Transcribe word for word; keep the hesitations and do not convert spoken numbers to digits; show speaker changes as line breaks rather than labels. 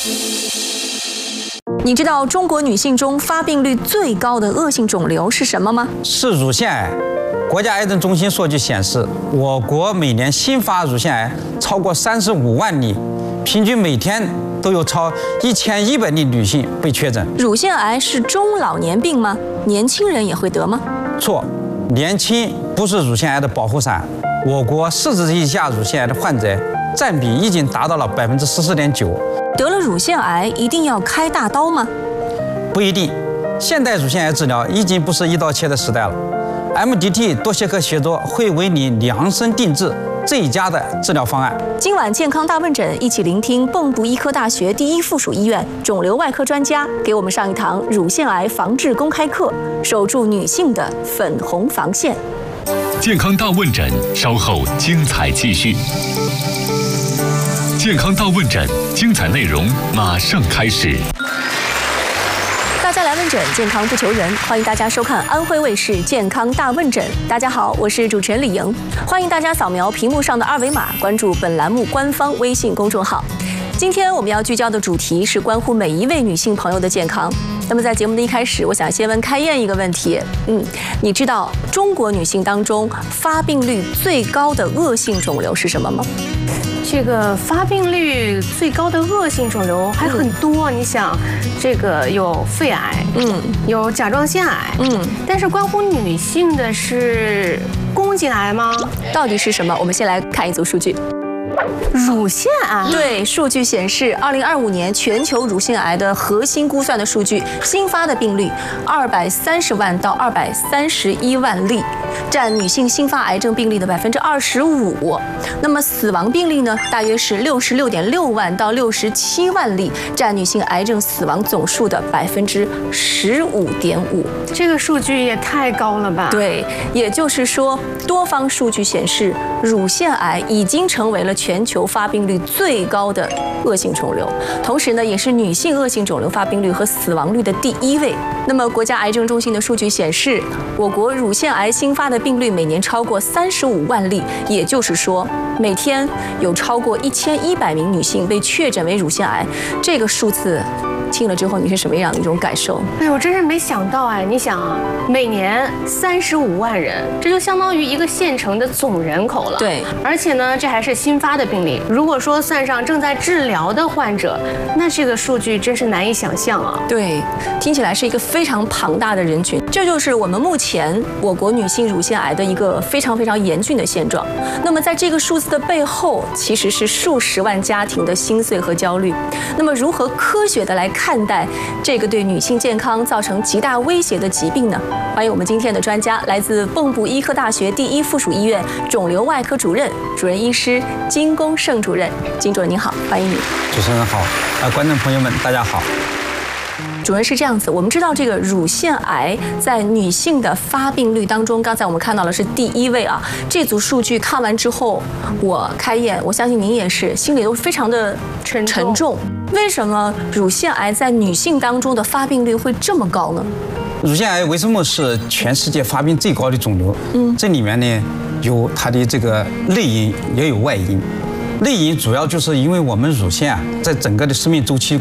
你知道中国女性中发病率最高的恶性肿瘤是什么吗？
是乳腺癌。国家癌症中心数据显示，我国每年新发乳腺癌超过三十五万例，平均每天都有超一千一百例女性被确诊。
乳腺癌是中老年病吗？年轻人也会得吗？
错，年轻不是乳腺癌的保护伞。我国四十岁以下乳腺癌的患者占比已经达到了百分之十四点九。
得了乳腺癌一定要开大刀吗？
不一定，现代乳腺癌治疗已经不是一刀切的时代了。M D T 多协和协作会为你量身定制最佳的治疗方案。
今晚健康大问诊，一起聆听蚌埠医科大学第一附属医院肿瘤外科专家给我们上一堂乳腺癌防治公开课，守住女性的粉红防线。
健康大问诊稍后精彩继续。健康大问诊，精彩内容马上开始。
大家来问诊，健康不求人，欢迎大家收看安徽卫视《健康大问诊》。大家好，我是主持人李莹，欢迎大家扫描屏幕上的二维码，关注本栏目官方微信公众号。今天我们要聚焦的主题是关乎每一位女性朋友的健康。那么在节目的一开始，我想先问开燕一个问题，嗯，你知道中国女性当中发病率最高的恶性肿瘤是什么吗？
这个发病率最高的恶性肿瘤还很多，嗯、你想，这个有肺癌，嗯，有甲状腺癌，嗯，但是关乎女性的是宫颈癌吗？
到底是什么？我们先来看一组数据。
乳腺癌，
对，数据显示，二零二五年全球乳腺癌的核心估算的数据，新发的病例二百三十万到二百三十一万例，占女性新发癌症病例的百分之二十五。那么死亡病例呢，大约是六十六点六万到六十七万例，占女性癌症死亡总数的百分之十五点五。
这个数据也太高了吧？
对，也就是说，多方数据显示，乳腺癌已经成为了全球发病率最高的恶性肿瘤，同时呢，也是女性恶性肿瘤发病率和死亡率的第一位。那么，国家癌症中心的数据显示，我国乳腺癌新发的病例每年超过三十五万例，也就是说，每天有超过一千一百名女性被确诊为乳腺癌。这个数字听了之后，你是什么样的一种感受？
哎，我真是没想到哎！你想啊，每年三十五万人，这就相当于一个县城的总人口了。
对，
而且呢，这还是新发的病例。如果说算上正在治疗的患者，那这个数据真是难以想象啊。
对，听起来是一个非常庞大的人群。这就是我们目前我国女性乳腺癌的一个非常非常严峻的现状。那么在这个数字的背后，其实是数十万家庭的心碎和焦虑。那么如何科学的来看？看待这个对女性健康造成极大威胁的疾病呢？欢迎我们今天的专家，来自蚌埠医科大学第一附属医院肿瘤外科主任、主任医师金功胜主任。金主任您好，欢迎你。
主持人好，啊，观众朋友们大家好。
主任是这样子，我们知道这个乳腺癌在女性的发病率当中，刚才我们看到了是第一位啊。这组数据看完之后，我开燕，我相信您也是心里都非常的沉沉重。为什么乳腺癌在女性当中的发病率会这么高呢？
乳腺癌为什么是全世界发病最高的肿瘤？嗯，这里面呢有它的这个内因，也有外因。内因主要就是因为我们乳腺啊，在整个的生命周期